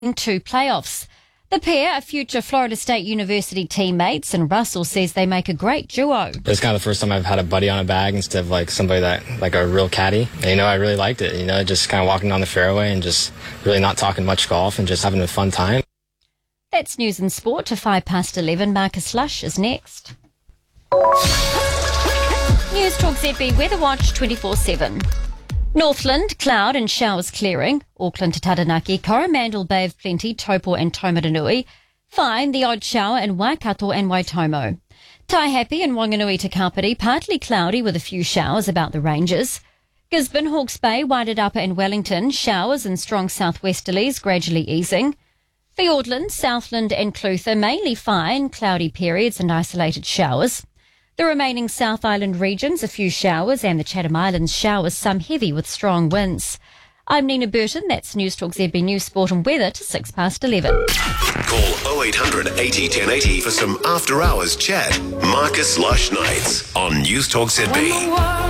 to playoffs. The pair are future Florida State University teammates, and Russell says they make a great duo. It's kind of the first time I've had a buddy on a bag instead of like somebody that, like a real caddy. And, I really liked it, just kind of walking down the fairway and just really not talking much golf and just having a fun time. That's news and sport to 11:05. Marcus Lush is next. News Talk ZB Weather Watch 24/7. Northland, cloud and showers clearing. Auckland to Taranaki, Coromandel Bay of Plenty, Taupo and Taumarunui. Fine, the odd shower in Waikato and Waitomo. Taihape and Wanganui to Kapiti, partly cloudy with a few showers about the ranges. Gisborne, Hawke's Bay, Wairarapa and Wellington, showers and strong southwesterlies gradually easing. Fiordland, Southland and Clutha, mainly fine, cloudy periods and isolated showers. The remaining South Island regions, a few showers, and the Chatham Islands showers, some heavy with strong winds. I'm Nina Burton. That's News Talk ZB News Sport and Weather to 11:06. Call 0800 80 1080 for some after-hours chat. Marcus Lush Nights on News Talk ZB.